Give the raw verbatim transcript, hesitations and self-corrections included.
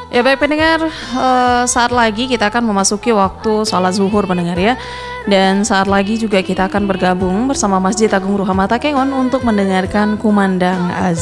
Ya baik pendengar, eh, saat lagi kita akan memasuki waktu sholat zuhur pendengar ya. Dan saat lagi juga kita akan bergabung bersama Masjid Agung Ruhamata Kengon untuk mendengarkan kumandang azan.